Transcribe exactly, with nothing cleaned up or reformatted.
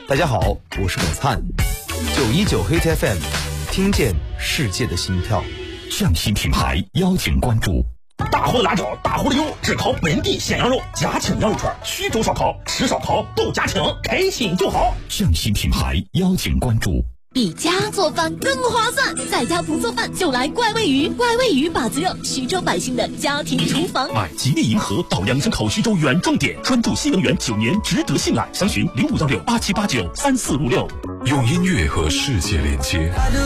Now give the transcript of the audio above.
大家好，我是董灿，九一九 Hit F M， 听见世界的心跳。 匠心品牌邀请关注。 大货的辣椒，大货的油，只烤本地鲜羊肉，家庭羊肉串，徐州烧烤，吃烧烤都家庭，开心就好。 匠心品牌邀请关注。 比家做饭更划算，在家不做饭就来怪味鱼，怪味鱼把子肉，徐州百姓的家庭厨房。 买吉利银河到两江口徐州原重点，专注新能源，九年值得信赖。详询零五幺六八七八九三四五六。 用音乐和世界连接。